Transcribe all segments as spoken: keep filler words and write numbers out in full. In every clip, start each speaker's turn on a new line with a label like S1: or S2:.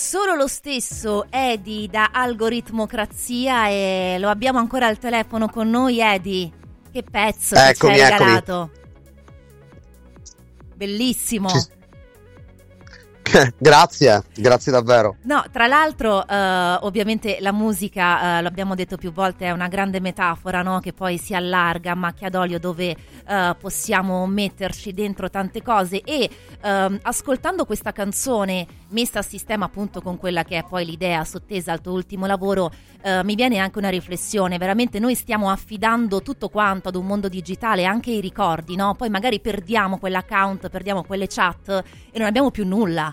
S1: solo lo stesso Edi da Algoritmocrazia, e lo abbiamo ancora al telefono con noi. Edi, che pezzo che ci hai regalato. Bellissimo.
S2: Ci... Grazie, grazie davvero.
S1: No, tra l'altro uh, ovviamente la musica, uh, l'abbiamo detto più volte, è una grande metafora, no? Che poi si allarga a macchia d'olio, dove uh, possiamo metterci dentro tante cose, e uh, ascoltando questa canzone messa a sistema appunto con quella che è poi l'idea sottesa al tuo ultimo lavoro, uh, mi viene anche una riflessione. Veramente noi stiamo affidando tutto quanto ad un mondo digitale, anche i ricordi, no? Poi magari perdiamo quell'account, perdiamo quelle chat e non abbiamo più nulla.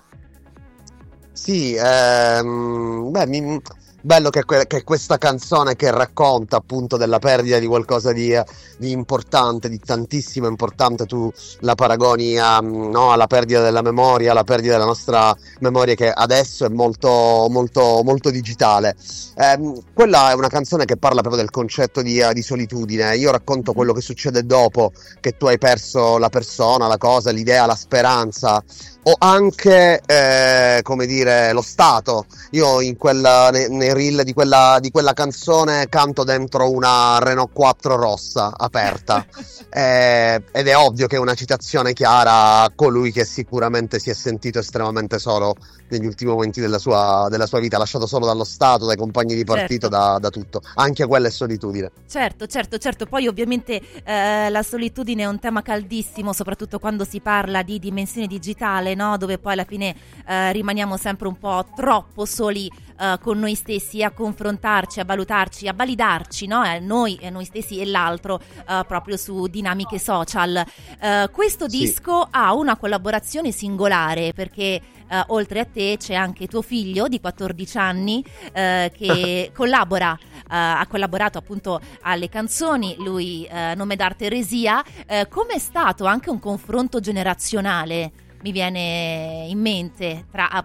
S2: Sì, ehm, beh, mi, bello che, que- che questa canzone che racconta appunto della perdita di qualcosa di, di importante, di tantissimo importante, tu la paragoni a, no, alla perdita della memoria, alla perdita della nostra memoria, che adesso è molto molto molto digitale. Ehm, quella è una canzone che parla proprio del concetto di, di solitudine. Io racconto quello che succede dopo che tu hai perso la persona, la cosa, l'idea, la speranza, o anche eh, come dire lo stato. Io in quella, nei, nei reel di quella, di quella canzone canto dentro una Renault quattro rossa aperta eh, ed è ovvio che è una citazione chiara a colui che sicuramente si è sentito estremamente solo negli ultimi momenti della sua, della sua vita, lasciato solo dallo Stato, dai compagni di partito, certo. da, da tutto. Anche quella è solitudine.
S1: Certo, certo, certo. Poi ovviamente eh, la solitudine è un tema caldissimo, soprattutto quando si parla di dimensione digitale, no? Dove poi alla fine eh, rimaniamo sempre un po' troppo soli eh, con noi stessi, a confrontarci, a valutarci, a validarci, no? Eh, noi, eh, noi stessi e l'altro, eh, proprio su dinamiche social. Eh, questo
S2: Sì.
S1: disco ha una collaborazione singolare, perché Uh, oltre a te c'è anche tuo figlio di quattordici anni uh, che collabora, uh, ha collaborato appunto alle canzoni, lui uh, nome d'arte Resia. Uh, com'è stato anche un confronto generazionale, mi viene in mente, tra